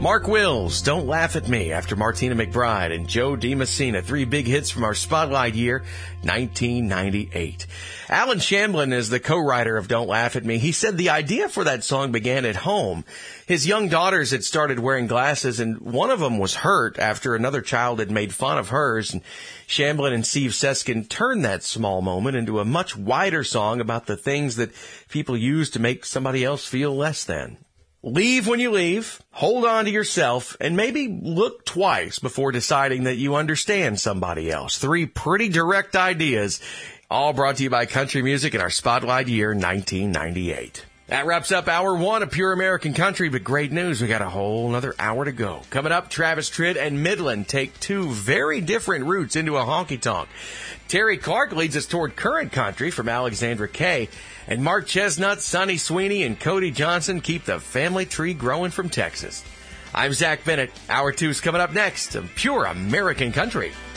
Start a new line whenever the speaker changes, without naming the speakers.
Mark Wills, Don't Laugh at Me, after Martina McBride, and Joe DiMessina, 3 big hits from our Spotlight year, 1998. Alan Shamblin is the co-writer of Don't Laugh at Me. He said the idea for that song began at home. His young daughters had started wearing glasses, and one of them was hurt after another child had made fun of hers. And Shamblin and Steve Seskin turned that small moment into a much wider song about the things that people use to make somebody else feel less than. Leave when you leave, hold on to yourself, and maybe look twice before deciding that you understand somebody else. 3 pretty direct ideas, all brought to you by Country Music in our Spotlight year, 1998. That wraps up Hour 1 of Pure American Country, but great news, we got a whole another hour to go. Coming up, Travis Tritt and Midland take 2 very different routes into a honky-tonk. Terry Clark leads us toward current country from Alexandra Kay. And Mark Chestnut, Sonny Sweeney, and Cody Johnson keep the family tree growing from Texas. I'm Zach Bennett. Hour 2 is coming up next of Pure American Country.